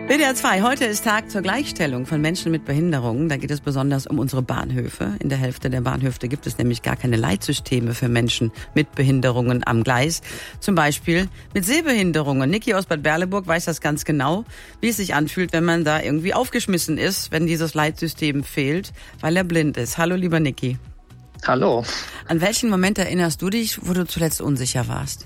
WDR 2, heute ist Tag zur Gleichstellung von Menschen mit Behinderungen. Da geht es besonders um unsere Bahnhöfe. In der Hälfte der Bahnhöfe gibt es nämlich gar keine Leitsysteme für Menschen mit Behinderungen am Gleis. Zum Beispiel mit Sehbehinderungen. Niki aus Bad Berleburg weiß das ganz genau, wie es sich anfühlt, wenn man da irgendwie aufgeschmissen ist, wenn dieses Leitsystem fehlt, weil er blind ist. Hallo, lieber Niki. Hallo. An welchen Moment erinnerst du dich, wo du zuletzt unsicher warst?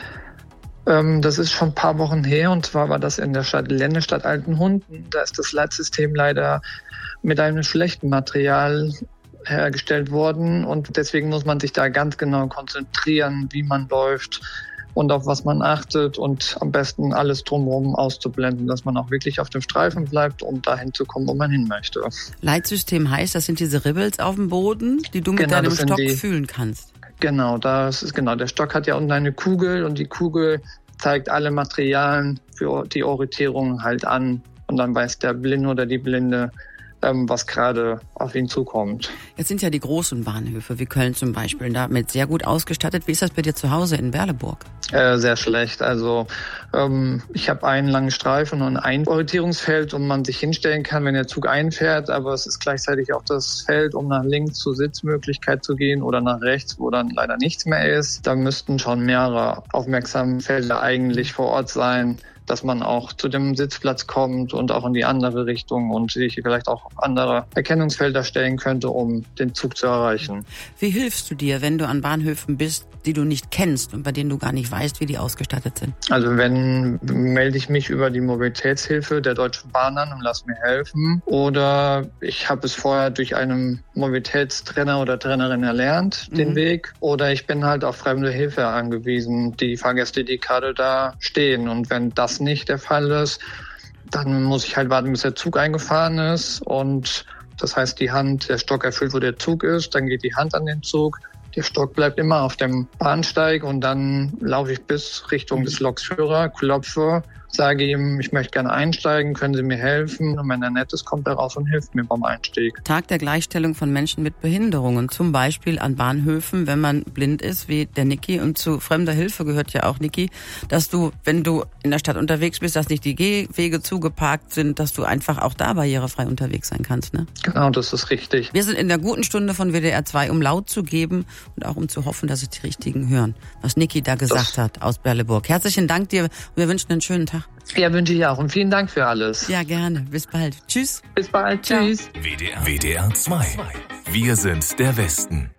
Das ist schon ein paar Wochen her, und zwar war das in der Ländestadt Altenhunden. Da ist das Leitsystem leider mit einem schlechten Material hergestellt worden, und deswegen muss man sich da ganz genau konzentrieren, wie man läuft und auf was man achtet, und am besten alles drumherum auszublenden, dass man auch wirklich auf dem Streifen bleibt, um dahin zu kommen, wo man hin möchte. Leitsystem heißt, das sind diese Ribbels auf dem Boden, die du mit deinem Stock fühlen kannst. Genau, der Stock hat ja unten eine Kugel, und die Kugel zeigt alle Materialien für die Orientierung halt an, und dann weiß der Blinde oder die Blinde, was gerade auf ihn zukommt. Jetzt sind ja die großen Bahnhöfe, wie Köln zum Beispiel, damit sehr gut ausgestattet. Wie ist das bei dir zu Hause in Berleburg? Sehr schlecht. Also ich habe einen langen Streifen und ein Orientierungsfeld, wo man sich hinstellen kann, wenn der Zug einfährt, aber es ist gleichzeitig auch das Feld, um nach links zur Sitzmöglichkeit zu gehen oder nach rechts, wo dann leider nichts mehr ist. Da müssten schon mehrere aufmerksame Felder eigentlich vor Ort sein, dass man auch zu dem Sitzplatz kommt und auch in die andere Richtung und sich vielleicht auch andere Erkennungsfelder stellen könnte, um den Zug zu erreichen. Wie hilfst du dir, wenn du an Bahnhöfen bist, die du nicht kennst und bei denen du gar nicht weißt, wie die ausgestattet sind? Also melde ich mich über die Mobilitätshilfe der Deutschen Bahn an und lass mir helfen. Oder ich habe es vorher durch einen Mobilitätstrainer oder Trainerin erlernt, den Weg. Oder ich bin halt auf fremde Hilfe angewiesen, die Fahrgäste, die gerade da stehen. Und wenn das nicht der Fall ist, dann muss ich halt warten, bis der Zug eingefahren ist. Und das heißt, der Stock erfüllt, wo der Zug ist. Dann geht die Hand an den Zug. Der Stock bleibt immer auf dem Bahnsteig, und dann laufe ich bis Richtung des Lokführers, klopfe, sage ihm, ich möchte gerne einsteigen, können Sie mir helfen? Und wenn er nett ist, kommt er raus und hilft mir beim Einstieg. Tag der Gleichstellung von Menschen mit Behinderungen, zum Beispiel an Bahnhöfen, wenn man blind ist, wie der Niki. Und zu fremder Hilfe gehört ja auch, Niki, dass du, wenn du in der Stadt unterwegs bist, dass nicht die Gehwege zugeparkt sind, dass du einfach auch da barrierefrei unterwegs sein kannst, ne? Genau, das ist richtig. Wir sind in der guten Stunde von WDR 2, um laut zu geben und auch um zu hoffen, dass es die Richtigen hören, was Niki da gesagt hat aus Berleburg. Herzlichen Dank dir und wir wünschen einen schönen Tag. Ja, wünsche ich auch, und vielen Dank für alles. Ja, gerne. Bis bald. Tschüss. Bis bald. Tschüss. WDR 2. Wir sind der Westen.